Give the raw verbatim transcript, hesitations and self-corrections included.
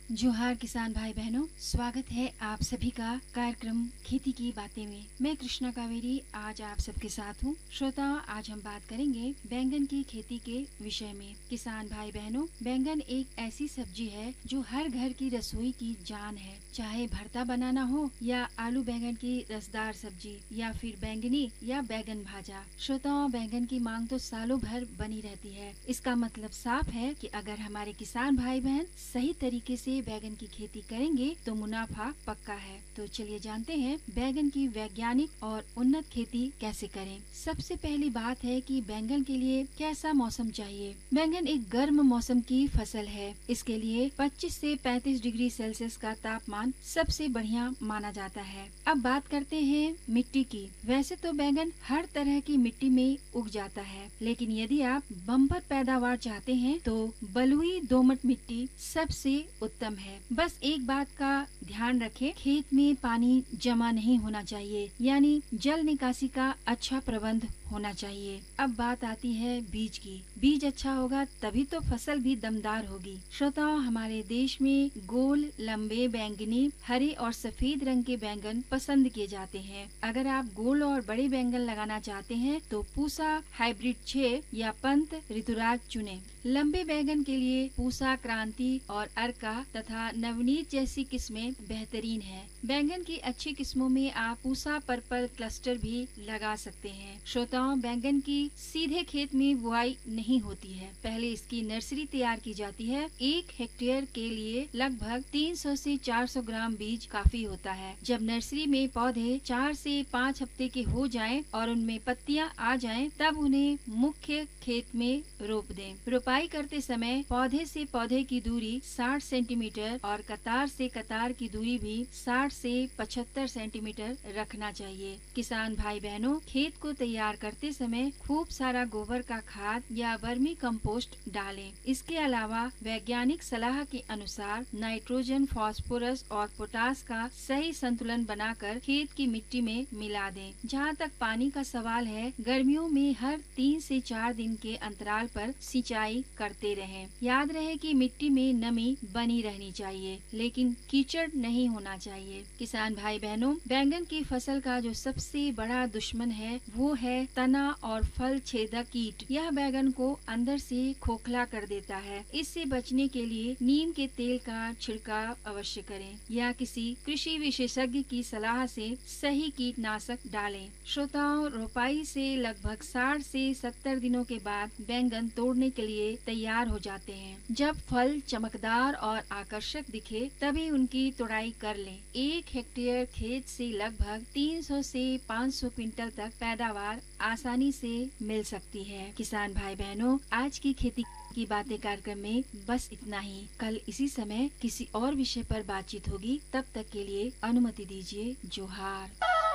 जोहार किसान भाई बहनों, स्वागत है आप सभी का कार्यक्रम खेती की बातें में। मैं कृष्णा कावेरी आज आप सबके साथ हूँ। श्रोताओं, आज हम बात करेंगे बैंगन की खेती के विषय में। किसान भाई बहनों, बैंगन एक ऐसी सब्जी है जो हर घर की रसोई की जान है। चाहे भरता बनाना हो या आलू बैंगन की रसदार सब्जी या फिर बैंगनी या बैंगन भाजा। श्रोताओं, बैंगन की मांग तो सालों भर बनी रहती है। इसका मतलब साफ है कि अगर हमारे किसान भाई बहन सही तरीके से बैगन की खेती करेंगे तो मुनाफा पक्का है। तो चलिए जानते हैं बैगन की वैज्ञानिक और उन्नत खेती कैसे करें। सबसे पहली बात है कि बैंगन के लिए कैसा मौसम चाहिए। बैंगन एक गर्म मौसम की फसल है। इसके लिए पच्चीस से पैंतीस डिग्री सेल्सियस का तापमान सबसे बढ़िया माना जाता है। अब बात करते हैं मिट्टी की। वैसे तो बैंगन हर तरह की मिट्टी में उग जाता है, लेकिन यदि आप बम्पर पैदावार चाहते हैं तो बलुई दोमट मिट्टी सबसे उत्तम है। बस एक बात का ध्यान रखें, खेत में पानी जमा नहीं होना चाहिए, यानी जल निकासी का अच्छा प्रबंध होना चाहिए। अब बात आती है बीज की। बीज अच्छा होगा तभी तो फसल भी दमदार होगी। श्रोताओं, हमारे देश में गोल, लंबे, बैंगनी, हरे और सफेद रंग के बैंगन पसंद किए जाते हैं। अगर आप गोल और बड़े बैंगन लगाना चाहते हैं तो पूसा हाइब्रिड छह या पंत ऋतुराज चुनें। लंबे बैंगन के लिए पूसा, क्रांति और अर्का तथा नवनीत जैसी किस्में बेहतरीन हैं। बैंगन की अच्छी किस्मों में आप पूसा पर्पल क्लस्टर भी लगा सकते हैं। श्रोताओं, बैंगन की सीधे खेत में बुआई नहीं होती है। पहले इसकी नर्सरी तैयार की जाती है। एक हेक्टेयर के लिए लगभग तीन सौ से चार सौ ग्राम बीज काफी होता है। जब नर्सरी में पौधे चार से पाँच हफ्ते के हो जाएं और उनमें पत्तियां आ जाएं, तब उन्हें मुख्य खेत में रोप दें। रोपाई करते समय पौधे से पौधे की दूरी साठ सेंटीमीटर और कतार से कतार की दूरी भी साठ से पचहत्तर सेंटीमीटर रखना चाहिए। किसान भाई बहनों, खेत को तैयार करते समय खूब सारा गोबर का खाद या वर्मी कंपोस्ट डालें। इसके अलावा वैज्ञानिक सलाह के अनुसार नाइट्रोजन, फास्फोरस और पोटास का सही संतुलन बनाकर खेत की मिट्टी में मिला दें। जहाँ तक पानी का सवाल है, गर्मियों में हर तीन से चार दिन के अंतराल पर सिंचाई करते रहें। याद रहे कि मिट्टी में नमी बनी रहनी चाहिए, लेकिन कीचड़ नहीं होना चाहिए। किसान भाई बहनों, बैंगन की फसल का जो सबसे बड़ा दुश्मन है वो है तना और फल छेदक कीट। यह बैंगन को अंदर से खोखला कर देता है। इससे बचने के लिए नीम के तेल का छिड़काव अवश्य करें या किसी कृषि विशेषज्ञ की सलाह से सही कीटनाशक डालें। श्रोताओं, रोपाई से लगभग साठ से सत्तर दिनों के बाद बैंगन तोड़ने के लिए तैयार हो जाते हैं। जब फल चमकदार और आकर्षक दिखे तभी उनकी तोड़ाई कर लें। एक हेक्टेयर खेत से लगभग तीन सौ से पाँच सौ क्विंटल तक पैदावार आसानी से मिल सकती है। किसान भाई बहनों, आज की खेती की बातें कार्यक्रम में बस इतना ही। कल इसी समय किसी और विषय पर बातचीत होगी। तब तक के लिए अनुमति दीजिए। जोहार।